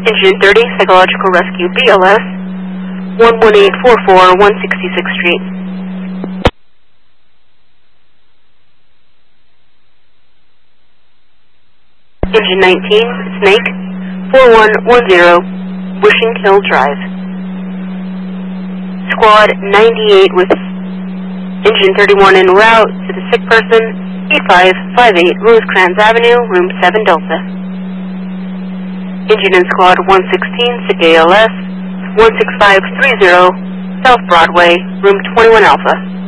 Engine 30, Psychological Rescue BLS, 11844, 166th Street. Engine 19, Snake, 4110, Wishing Hill Drive. Squad 98 with Engine 31 en route to the sick person, 8558 Rosecrans Avenue, room 7 Delta. Engine in Squad 116, sick ALS, 16530, South Broadway, room 21 Alpha.